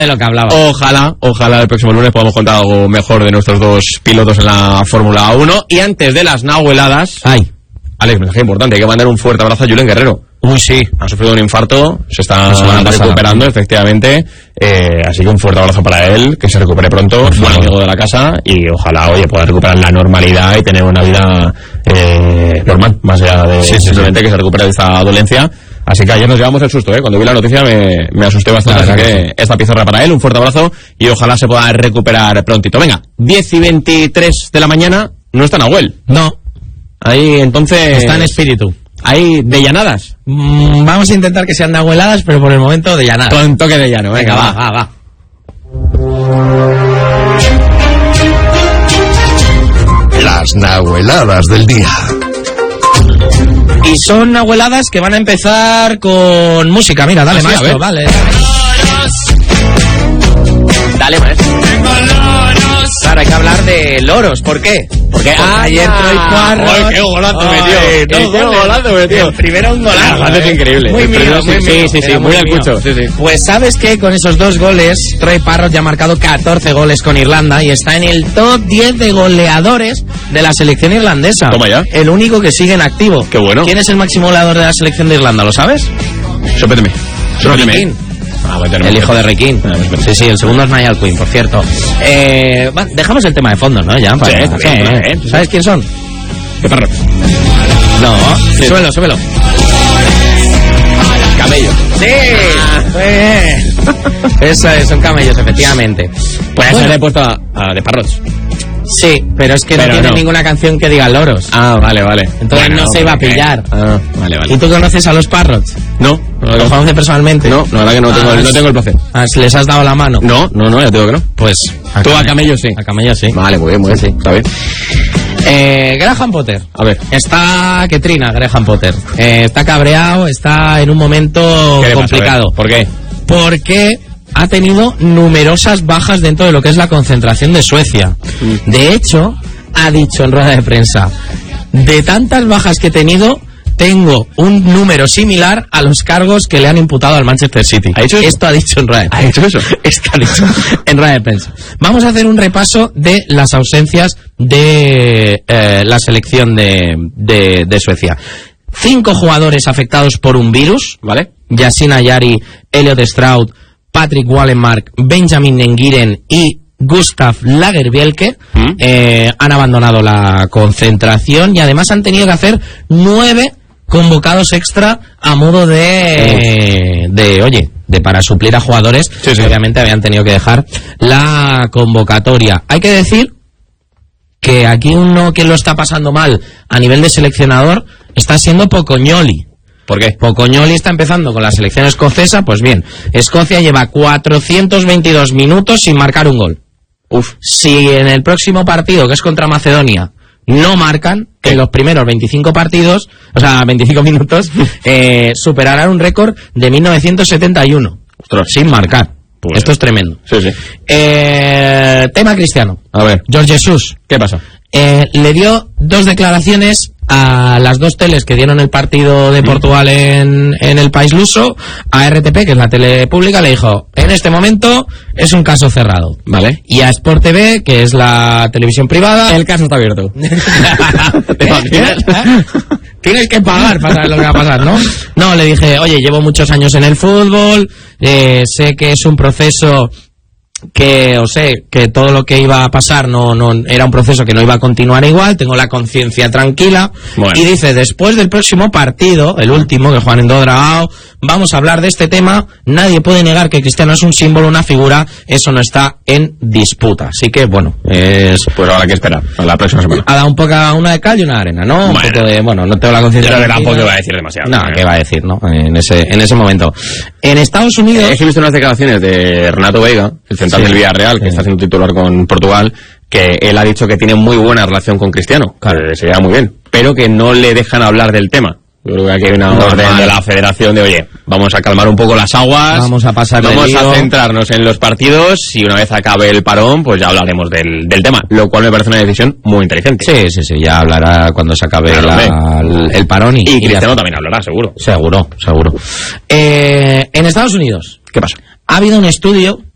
De lo que hablaba. Ojalá el próximo lunes podamos contar algo mejor de nuestros dos pilotos en la Fórmula 1. Y antes de las nahueladas... Alex, mensaje importante, hay que mandar un fuerte abrazo a Julen Guerrero. Uy, sí. Ha sufrido un infarto, se está recuperando, efectivamente. Así que un fuerte abrazo para él, que se recupere pronto, es buen amigo de la casa y ojalá, pueda recuperar la normalidad y tener una vida normal, más allá de simplemente que se recupere de esta dolencia. Así que ayer nos llevamos el susto, Cuando vi la noticia me asusté bastante, así que esta pizarra para él, un fuerte abrazo y ojalá se pueda recuperar prontito. Venga, 10:23 de la mañana, no está Nahuel. No. Ahí entonces... Está en espíritu. ¿Hay de llanadas? Vamos a intentar que sean nahueladas, pero por el momento de llanadas. Con toque de llano, venga, va. Las nahueladas del día. Y son nahueladas que van a empezar con música. Mira, dale, maestro, dale. Dale, maestro. Claro, hay que hablar de loros. ¿Por qué? Porque ayer Troy Parrott... ¡Qué golazo metió! ¡Qué golazo metió! El primero un golazo. Es increíble. Muy mío, sí, muy al cucho. Sí. Pues ¿sabes qué? Con esos 2 goles, Troy Parrott ya ha marcado 14 goles con Irlanda y está en el top 10 de goleadores de la selección irlandesa. Toma ya. El único que sigue en activo. ¡Qué bueno! ¿Quién es el máximo goleador de la selección de Irlanda? ¿Lo sabes? Sopéteme. El hijo de Roy Keane. Sí, el segundo es Niall Quinn, por cierto. Dejamos el tema de fondo, ¿no? Ya, ¿Sabes quién son? ¿Qué Parrot? No, sí. Súbelo. Camellos. Sí. Eso es, son camellos, efectivamente. Pues eso le he puesto a de Parrots. Sí, pero es que no tiene ninguna canción que diga loros. Ah, vale. Entonces no se iba a pillar. Ah, vale. ¿Y tú conoces a los Parrots? No. ¿Los conoces personalmente? No, la verdad que no tengo el placer. ¿Les has dado la mano? No, ya te digo que no. Pues... Tú a camellos sí. A camellos sí. Vale, muy bien, sí, está bien. Graham Potter. A ver. Está Ketrina, Graham Potter. Está cabreado, está en un momento complicado. ¿Por qué? Porque ha tenido numerosas bajas dentro de lo que es la concentración de Suecia. De hecho, ha dicho en rueda de prensa, de tantas bajas que he tenido, tengo un número similar a los cargos que le han imputado al Manchester City. ¿Ha dicho eso? Esto ha dicho en rueda de prensa. ¿Ha dicho eso? Esto ha dicho en rueda de prensa. Vamos a hacer un repaso de las ausencias de la selección de Suecia. 5 jugadores afectados por un virus, ¿vale? Yasin Ayari, Elliot Stroud, Patrick Wallenmark, Benjamin Nengiren y Gustav Lagerbielke han abandonado la concentración y además han tenido que hacer 9 convocados extra a modo de para suplir a jugadores que obviamente habían tenido que dejar la convocatoria. Hay que decir que aquí uno que lo está pasando mal a nivel de seleccionador está siendo Pocognoli. ¿Por qué? Pocognoli está empezando con la selección escocesa. Pues bien, Escocia lleva 422 minutos sin marcar un gol. Si en el próximo partido, que es contra Macedonia, no marcan, en los primeros 25 minutos, superarán un récord de 1971. Ostras. Sin marcar. Pues esto es tremendo. Sí. Tema Cristiano. A ver. George Jesus. ¿Qué pasa? Le dio 2 declaraciones a las 2 teles que dieron el partido de Portugal en el país luso. A RTP, que es la tele pública, le dijo, en este momento es un caso cerrado. Vale. Y a Sport TV, que es la televisión privada, el caso está abierto. ¿Te imaginas? Tienes que pagar para saber lo que va a pasar, ¿no? No, le dije, oye, llevo muchos años en el fútbol, sé que es un proceso que todo lo que iba a pasar no era un proceso que no iba a continuar igual, tengo la conciencia tranquila. Bueno. Y dice, después del próximo partido, el último que juegan en Dodragao, vamos a hablar de este tema. Nadie puede negar que Cristiano es un símbolo, una figura, eso no está en disputa. Así que bueno, pues habrá que esperar a la próxima semana. Ha dado un poco una de cal y una de arena, ¿no? Un poco de, no tengo la conciencia. Pero tampoco va a decir demasiado. No, ¿qué va a decir, no? En ese momento. En Estados Unidos... He visto unas declaraciones de Renato Veiga, el central del Villarreal, que está haciendo titular con Portugal, que él ha dicho que tiene muy buena relación con Cristiano, que se lleva muy bien, pero que no le dejan hablar del tema. Yo creo que aquí hay una orden de la federación de, oye, vamos a calmar un poco las aguas, vamos a centrarnos en los partidos y una vez acabe el parón, pues ya hablaremos del tema, lo cual me parece una decisión muy inteligente. Sí, ya hablará cuando se acabe el parón y Cristiano también hablará, seguro. Seguro. En Estados Unidos, ¿qué pasa? Ha habido un estudio